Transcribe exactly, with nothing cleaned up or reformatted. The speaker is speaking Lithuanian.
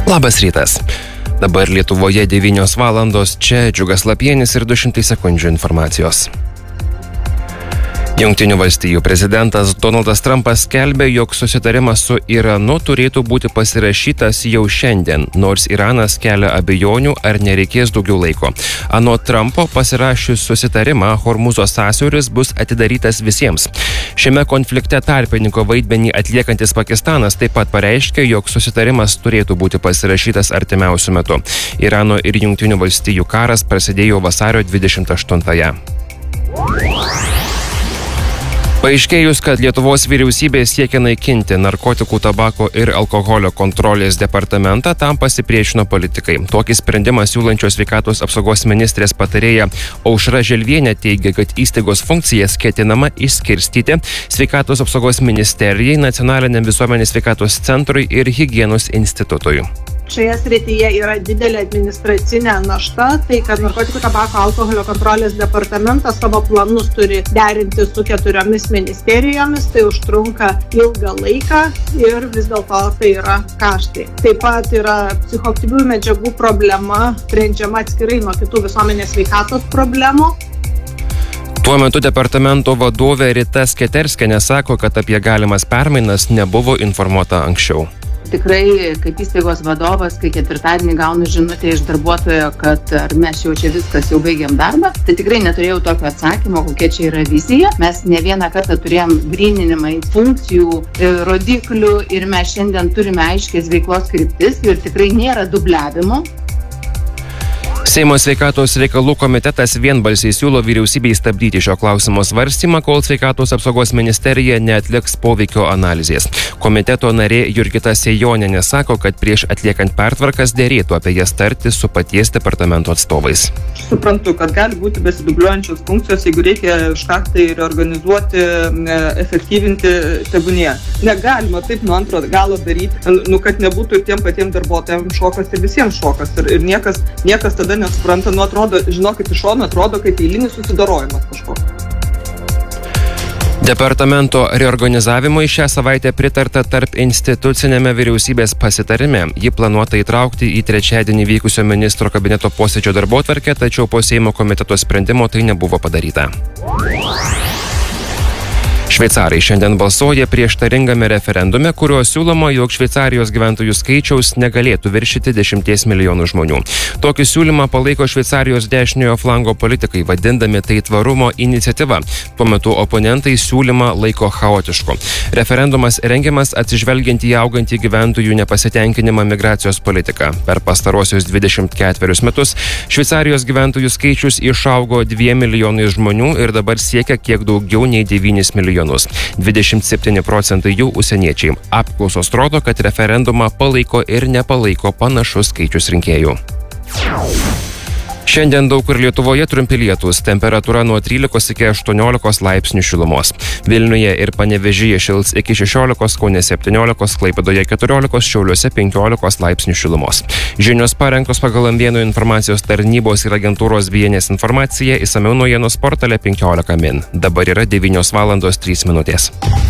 Labas rytas. Dabar Lietuvoje devynios valandos, čia Džiugas Lapienis ir du šimtai sekundžių informacijos. Jungtinių valstijų prezidentas Donaldas Trumpas skelbė, jog susitarimas su Iranu turėtų būti pasirašytas jau šiandien, nors Iranas kelia abejonių, ar nereikės daugiau laiko. Anot Trumpo, pasirašius susitarimą, Hormuzo sąsiauris bus atidarytas visiems. Šiame konflikte tarpininko vaidmenį atliekantis Pakistanas taip pat pareiškė, jog susitarimas turėtų būti pasirašytas artimiausiu metu. Irano ir Jungtinių valstijų karas prasidėjo vasario dvidešimt aštuntąją. Paaiškėjus, kad Lietuvos vyriausybė siekia naikinti narkotikų, tabako ir alkoholio kontrolės departamentą, tam pasipriešino politikai. Tokį sprendimą siūlančios sveikatos apsaugos ministrės patarėja Aušra Želvienė teigia, kad įstaigos funkcijas ketinama išskirstyti sveikatos apsaugos ministerijai, Nacionaliniam visuomenės sveikatos centrui ir higienos institutui. Šioje srityje yra didelė administracinė našta, tai kad narkotikų, tabako, alkoholio kontrolės departamentas savo planus turi derinti su keturiomis ministerijomis, tai užtrunka ilgą laiką ir vis dėlto tai yra kaštai. Taip pat yra psichoaktyvių medžiagų problema, sprendžiama atskirai nuo kitų visuomenės sveikatos problemų. Tuo metu departamento vadovė Rita Sketerskienė sako, kad apie galimas permainas nebuvo informuota anksčiau. Tikrai, kaip įstaigos vadovas, kai ketvirtadienį gaunu žinutę iš darbuotojo, kad ar mes jau čia viskas, jau baigiam darbą, tai tikrai neturėjau tokio atsakymo, kokia čia yra vizija. Mes ne vieną kartą turėjom gryninimą funkcijų, rodiklių ir mes šiandien turime aiškės veiklos kryptis ir tikrai nėra dubliavimo. Seimo sveikatos reikalų komitetas vienbalsiai siūlo vyriausybei stabdyti šio klausimo svarstymą, kol sveikatos apsaugos ministerija neatliks poveikio analizės. Komiteto narė Jurgita Sejonienė sako, kad prieš atliekant pertvarkas dėrėtų apie jas tarti su paties departamento atstovais. Suprantu, kad gali būti besidubliuojančios funkcijos, jeigu reikia kažką tai reorganizuoti, efektyvinti, tebūnie. Negalima taip nuo antro galo daryti, nu, kad nebūtų ir tiem patiem darbuotojams šokas ir visiems šokas. Ir, ir niekas, niekas tada nesupranta, nu atrodo, žinokit, iš šono atrodo, kaip eilinis susidorojimas kažkoks. Departamento reorganizavimui šią savaitę pritarta tarp institucinėme vyriausybės pasitarime. Ji planuota įtraukti į trečiadienį vykusio ministro kabineto posėdžio darbotvarkę, tačiau po Seimo komiteto sprendimo tai nebuvo padaryta. Šveicarai šiandien balsuoja prieštaringame referendume, kuriuo siūloma, jog Šveicarijos gyventojų skaičiaus negalėtų viršyti dešimties milijonų žmonių. Tokį siūlymą palaiko Šveicarijos dešiniojo flango politikai, vadindami tai tvarumo iniciatyva. Tuo metu oponentai siūlymą laiko chaotišku. Referendumas rengiamas atsižvelgiant į augantį gyventojų nepasitenkinimą migracijos politiką. Per pastarosius dvidešimt ketverius metus Šveicarijos gyventojų skaičius išaugo dviem milijonais žmonių ir dabar siekia kiek daugiau nei devynis milijonus. dvidešimt septyni procentai jų užsieniečiai. Apklausos rodo, kad referendumą palaiko ir nepalaiko panašus skaičius rinkėjų. Šiandien daug kur Lietuvoje trumpi lietūs, temperatūra nuo trylikos iki aštuoniolikos laipsnių šilumos. Vilniuje ir Panevėžyje šils iki šešiolikos, Kaune septyniolikos, Klaipėdoje keturiolikos, Šiauliuose penkiolikos laipsnių šilumos. Žinios parengtos pagal M vieno informacijos tarnybos ir agentūros B N S informaciją, išsamiau naujienos portale penkiolika min. Dabar yra devynios valandos trys minutės.